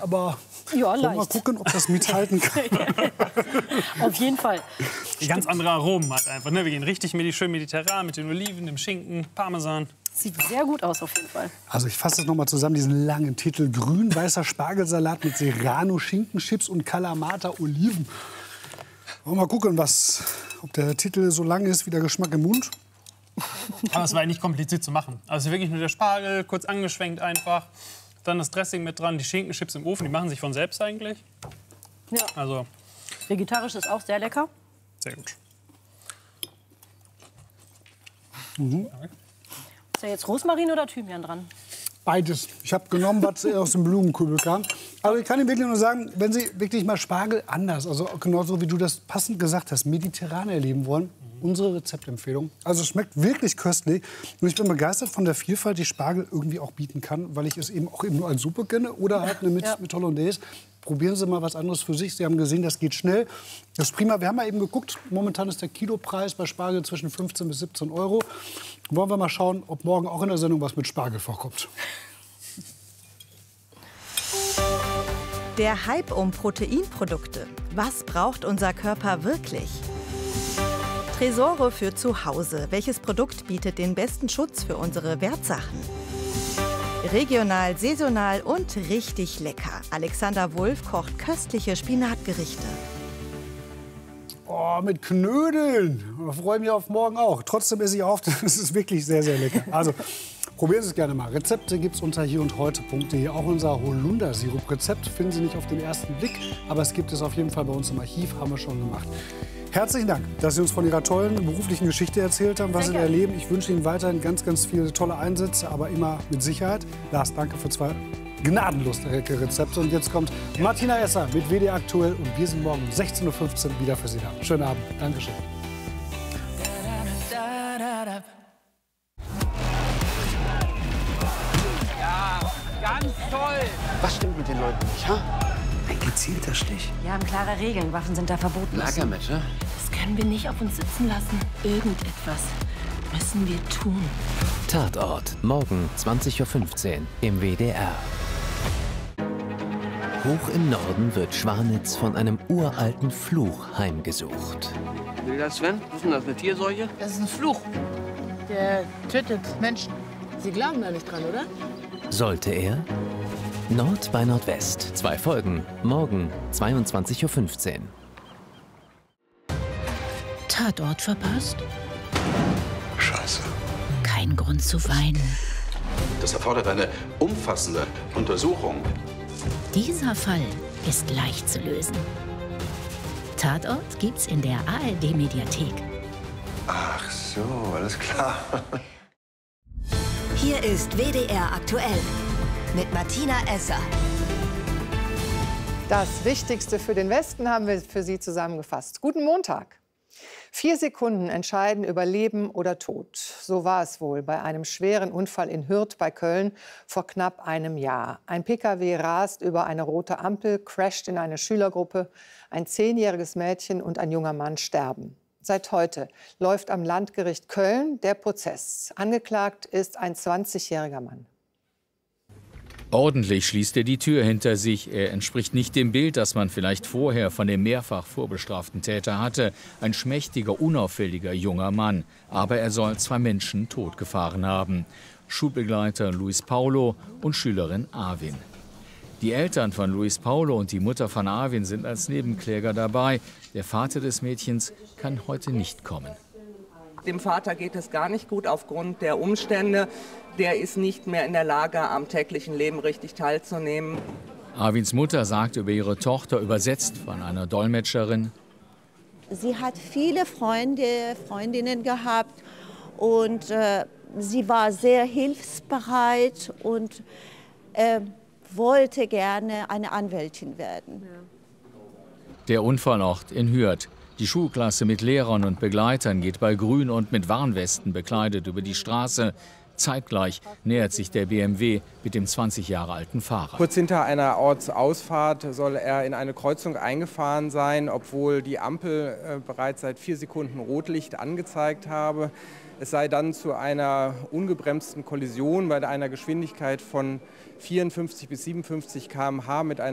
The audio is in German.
aber ja, wollen wir mal gucken, ob das mithalten kann. Auf jeden Fall. Die ganz andere Aromen hat einfach. Ne? Wir gehen richtig schön mediterran mit den Oliven, dem Schinken, Parmesan. Sieht sehr gut aus auf jeden Fall. Also ich fasse das noch mal zusammen, diesen langen Titel. Grün-weißer Spargelsalat mit Serrano, Schinkenchips und Kalamata-Oliven. Wollen wir mal gucken, ob der Titel so lang ist wie der Geschmack im Mund. Aber es war nicht kompliziert zu machen. Also wirklich nur der Spargel, kurz angeschwenkt einfach. Dann das Dressing mit dran, die Schinkenchips im Ofen, die machen sich von selbst eigentlich. Ja. Also vegetarisch ist auch sehr lecker. sehr gut. Ist da jetzt Rosmarin oder Thymian dran? Beides. Ich habe genommen, was aus dem Blumenkübel kam. Also ich kann Ihnen wirklich nur sagen, wenn Sie wirklich mal Spargel anders, also genauso wie du das passend gesagt hast, mediterran erleben wollen, unsere Rezeptempfehlung. Also es schmeckt wirklich köstlich. Und ich bin begeistert von der Vielfalt, die Spargel irgendwie auch bieten kann, weil ich es eben auch eben nur als Suppe kenne oder halt mit Hollandaise. Probieren Sie mal was anderes für sich. Sie haben gesehen, das geht schnell. Das ist prima. Wir haben mal eben geguckt, momentan ist der Kilopreis bei Spargel zwischen 15 bis 17 Euro. Wollen wir mal schauen, ob morgen auch in der Sendung was mit Spargel vorkommt. Der Hype um Proteinprodukte. Was braucht unser Körper wirklich? Tresore für zu Hause. Welches Produkt bietet den besten Schutz für unsere Wertsachen? Regional, saisonal und richtig lecker. Alexander Wulff kocht köstliche Spinatgerichte. Oh, mit Knödeln. Da freue ich mich auf morgen auch. Trotzdem esse ich oft. Das ist wirklich sehr, sehr lecker. Also probieren Sie es gerne mal. Rezepte gibt es unter hierundheute.de. Auch unser Holunder-Sirup-Rezept finden Sie nicht auf den ersten Blick. Aber es gibt es auf jeden Fall bei uns im Archiv. Haben wir schon gemacht. Herzlichen Dank, dass Sie uns von Ihrer tollen beruflichen Geschichte erzählt haben, was Sie da erleben. Ich wünsche Ihnen weiterhin ganz, ganz viele tolle Einsätze, aber immer mit Sicherheit. Lars, danke für 2 gnadenlos leckere Rezepte. Und jetzt kommt Martina Esser mit WDR aktuell und wir sind morgen um 16:15 Uhr wieder für Sie da. Schönen Abend. Dankeschön. Ja, ganz toll. Was stimmt mit den Leuten nicht, ha? Ein gezielter Stich. Wir haben klare Regeln. Waffen sind da verboten. Lagermatch, ha? Das können wir nicht auf uns sitzen lassen. Irgendetwas müssen wir tun. Tatort. Morgen 20:15 Uhr im WDR. Hoch im Norden wird Schwanitz von einem uralten Fluch heimgesucht. Will das, Sven? Was ist denn das, eine Tierseuche? Das ist ein Fluch. Der tötet Menschen. Sie glauben da nicht dran, oder? Sollte er? Nord bei Nordwest. 2 Folgen. Morgen 22:15 Uhr. Tatort verpasst? Scheiße. Kein Grund zu weinen. Das erfordert eine umfassende Untersuchung. Dieser Fall ist leicht zu lösen. Tatort gibt's in der ARD-Mediathek. Ach so, alles klar. Hier ist WDR aktuell mit Martina Esser. Das Wichtigste für den Westen haben wir für Sie zusammengefasst. Guten Montag. 4 Sekunden entscheiden über Leben oder Tod. So war es wohl bei einem schweren Unfall in Hürth bei Köln vor knapp einem Jahr. Ein Pkw rast über eine rote Ampel, crasht in eine Schülergruppe. Ein 10-jähriges Mädchen und ein junger Mann sterben. Seit heute läuft am Landgericht Köln der Prozess. Angeklagt ist ein 20-jähriger Mann. Ordentlich schließt er die Tür hinter sich. Er entspricht nicht dem Bild, das man vielleicht vorher von dem mehrfach vorbestraften Täter hatte. Ein schmächtiger, unauffälliger junger Mann. Aber er soll 2 Menschen totgefahren haben. Schulbegleiter Luis Paulo und Schülerin Arvin. Die Eltern von Luis Paulo und die Mutter von Arvin sind als Nebenkläger dabei. Der Vater des Mädchens kann heute nicht kommen. Dem Vater geht es gar nicht gut aufgrund der Umstände. Der ist nicht mehr in der Lage, am täglichen Leben richtig teilzunehmen. Arvins Mutter sagt über ihre Tochter, übersetzt von einer Dolmetscherin: Sie hat viele Freundinnen gehabt und sie war sehr hilfsbereit und wollte gerne eine Anwältin werden. Der Unfallort in Hürth. Die Schulklasse mit Lehrern und Begleitern geht bei Grün und mit Warnwesten bekleidet über die Straße. Zeitgleich nähert sich der BMW mit dem 20 Jahre alten Fahrer. Kurz hinter einer Ortsausfahrt soll er in eine Kreuzung eingefahren sein, obwohl die Ampel bereits seit 4 Sekunden Rotlicht angezeigt habe. Es sei dann zu einer ungebremsten Kollision bei einer Geschwindigkeit von 54 bis 57 km/h mit einer